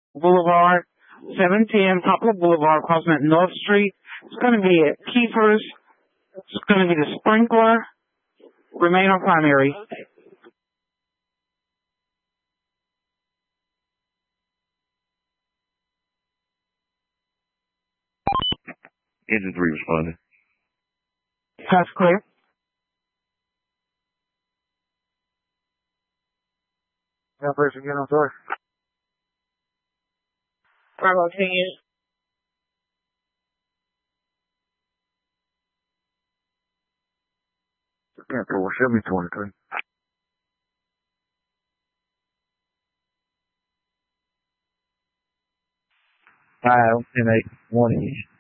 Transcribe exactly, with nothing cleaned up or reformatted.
Boulevard, seven ten Poplar Boulevard, crossing at North Street. It's going to be at Kiefer's. It's going to be the Sprinkler. Remain on primary. Engine three responding. That's clear. Now, first again, I'm sorry. Bravo ten. ten four, seven twenty-three. Five, ten eight, one each.